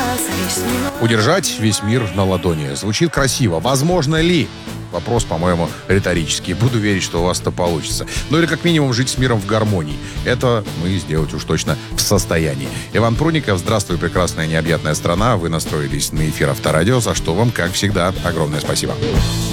Удержать весь мир на ладони. Звучит красиво. Возможно ли? Вопрос, по-моему, риторический. Буду верить, что у вас это получится. Ну или как минимум жить с миром в гармонии. Это мы сделать уж точно в состоянии. Иван Прудников, здравствуй, прекрасная необъятная страна. Вы настроились на эфир Авторадио, за что вам, как всегда, огромное спасибо.